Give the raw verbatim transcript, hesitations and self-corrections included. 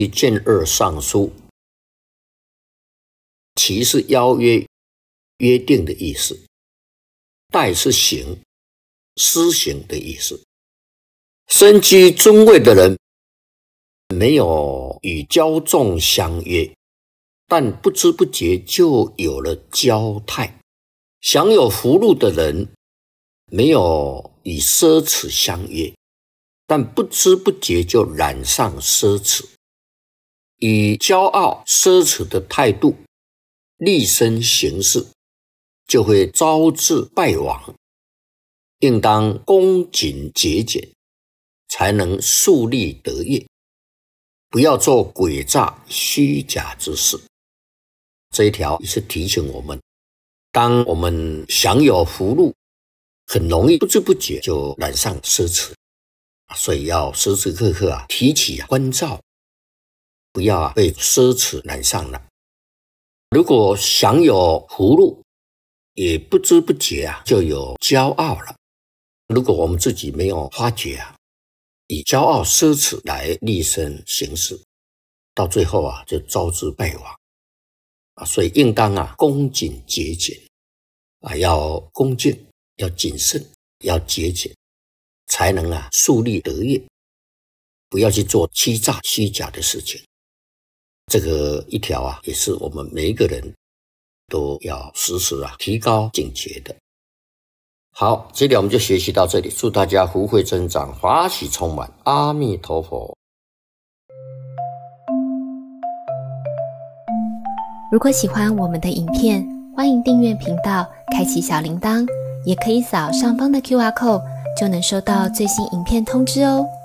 谏二上书，期是邀约、约定的意思，待是行、施行的意思。身居尊位的人没有与骄纵相约，但不知不觉就有了骄态。享有福禄的人没有与奢侈相约，但不知不觉就染上奢侈。以骄傲奢侈的态度立身行事，就会招致败亡。应当恭谨节俭，才能树立德业，不要做诡诈虚假之事。这一条也是提醒我们，当我们享有福禄，很容易不知不觉就染上奢侈，所以要时时刻刻啊提起啊关照，不要啊被奢侈染上了。如果享有福禄，也不知不觉啊就有骄傲了。如果我们自己没有发觉啊，以骄傲奢侈来立身行事，到最后啊就招致败亡啊。所以应当啊恭谨节俭啊，要恭敬，要谨慎，要节俭，才能啊树立德业，不要去做欺诈虚假的事情。这个一条啊，也是我们每一个人都要时时啊提高警觉的。好，这里我们就学习到这里，祝大家福慧增长，法喜充满，阿弥陀佛。 如果喜欢我们的影片，欢迎订阅频道，开启小铃铛，也可以扫上方的 Q R code， 就能收到最新影片通知哦。